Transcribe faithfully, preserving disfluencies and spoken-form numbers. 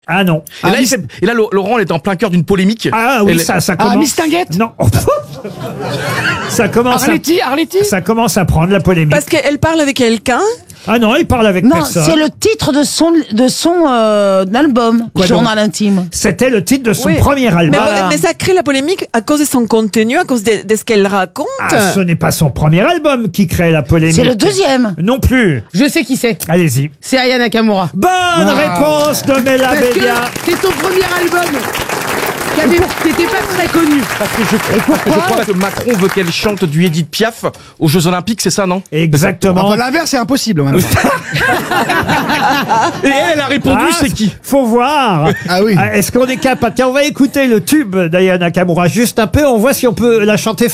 Ah non. Et là, il s'est- et là, Laurent, elle est en plein cœur d'une polémique. Ah oui, Elle- ça, ça Ah, commence. Miss Tinguette. Non. Ça commence. Arletty, Arletty. À... Ça commence à prendre la polémique. Parce qu'elle parle avec quelqu'un. Ah non, il parle avec Non, personne. c'est le titre de son, de son euh, album, Quoi Journal intime. C'était le titre de son Oui. premier Mais, album. Voilà. mais ça crée la polémique à cause de son contenu, à cause de, de ce qu'elle raconte. Ah, ce n'est pas son premier album qui crée la polémique. C'est le deuxième. Non plus. Je sais qui c'est. Allez-y. C'est Aya Nakamura. Bonne réponse de Mela Parce que Bédia. c'est son premier album qui avait- qui n'était pas très connu. Parce que je crois, je crois que Macron veut qu'elle chante du Edith Piaf aux Jeux Olympiques, c'est ça, non? Exactement. Enfin, l'inverse, c'est impossible. Maintenant. Et elle, elle a répondu, Ah, c'est qui? Faut voir. Ah oui. Est-ce qu'on est capable? Tiens, on va écouter le tube d'Aya Nakamura juste un peu. On voit si on peut la chanter